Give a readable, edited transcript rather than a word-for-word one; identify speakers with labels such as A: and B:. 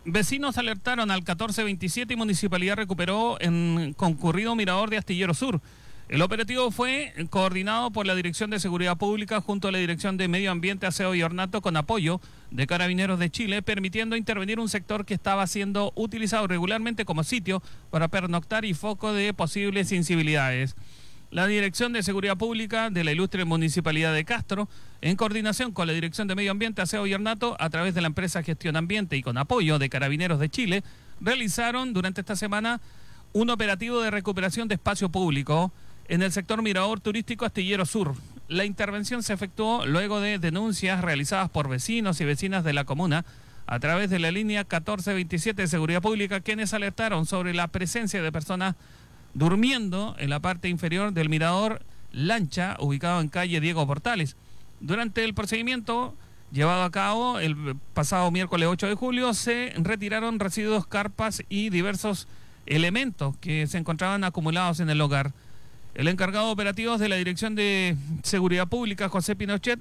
A: Vecinos alertaron al 1427 y Municipalidad recuperó en concurrido mirador de Astillero Sur. El operativo fue coordinado por la Dirección de Seguridad Pública junto a la Dirección de Medio Ambiente, Aseo y Ornato con apoyo de Carabineros de Chile, permitiendo intervenir un sector que estaba siendo utilizado regularmente como sitio para pernoctar y foco de posibles incivilidades. La Dirección de Seguridad Pública de la ilustre Municipalidad de Castro, en coordinación con la Dirección de Medio Ambiente, Aseo y Ornato, a través de la empresa Gestión Ambiente y con apoyo de Carabineros de Chile, realizaron durante esta semana un operativo de recuperación de espacio público en el sector Mirador Turístico Astillero Sur. La intervención se efectuó luego de denuncias realizadas por vecinos y vecinas de la comuna a través de la línea 1427 de Seguridad Pública, quienes alertaron sobre la presencia de personas durmiendo en la parte inferior del mirador Lancha, ubicado en calle Diego Portales. Durante el procedimiento llevado a cabo el pasado miércoles 8 de julio, se retiraron residuos, carpas y diversos elementos que se encontraban acumulados en el lugar. El encargado de operativos de la Dirección de Seguridad Pública, José Pinochet,